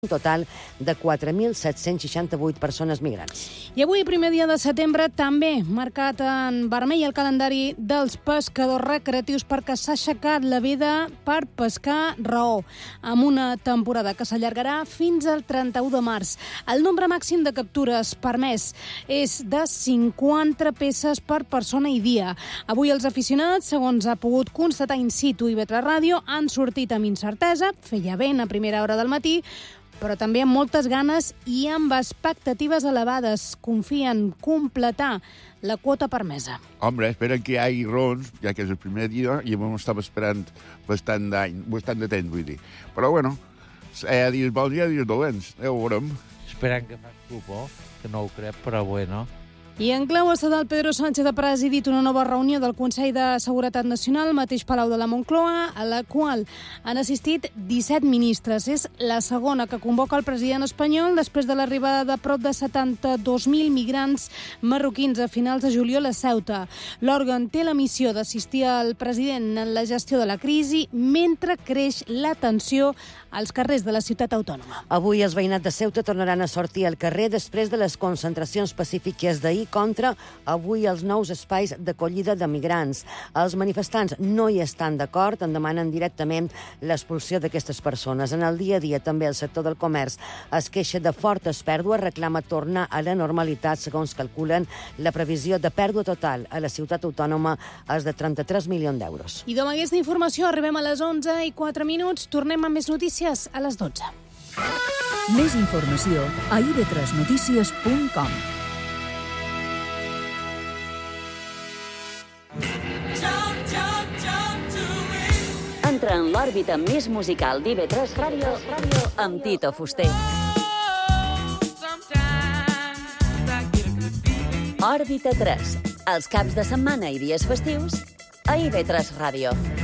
un total de 4.768 persones migrants. I avui, primer dia de setembre, també marcat en vermell el calendari dels pescadors recreatius perquè s'ha aixecat la veda per pescar raó, amb una temporada que s'allargarà fins al 31 de març. El nombre màxim de captures permès és de 50 peces per persona i dia. Avui els aficionats, segons ha pogut constatar in situ IB3 Ràdio, han sortit amb incertesa, feia vent a primera hora del matí, però també amb moltes ganes i amb expectatives elevades. Confien completar la quota permesa. Hombre, esperen que hi hagi rons, ja que és el primer dia, i ho estava esperant bastant de temps, vull dir. Però, bueno, hi ha dies bons i hi ha dies dolents, ja ho veurem. Esperant que faci por, que no ho crec, però bueno. I en clau estatal, Pedro Sánchez ha presidit una nova reunió del Consell de Seguretat Nacional al mateix Palau de la Moncloa, a la qual han assistit 17 ministres. És la segona que convoca el president espanyol després de l'arribada de prop de 72.000 migrants marroquins a finals de juliol a Ceuta. L'òrgan té la missió d'assistir al president en la gestió de la crisi mentre creix la tensió als carrers de la ciutat autònoma. Avui els veïnats de Ceuta tornaran a sortir al carrer després de les concentracions pacífiques d'ahir contra avui els nous espais d'acollida de migrants. Els manifestants no hi estan d'acord, en demanen directament l'expulsió d'aquestes persones. En el dia a dia també el sector del comerç es queixa de fortes pèrdues, reclama tornar a la normalitat, segons calculen la previsió de pèrdua total a la ciutat autònoma és de 33 milions d'euros. I amb aquesta informació arribem a les 11:04. Tornem amb més notícies a les 12. Més informació a ib3notícies.com. Entra en l'òrbita més musical d'IB3 Ràdio amb Tito Fuster. Òrbita 3, els caps de setmana i dies festius a IB3 Ràdio.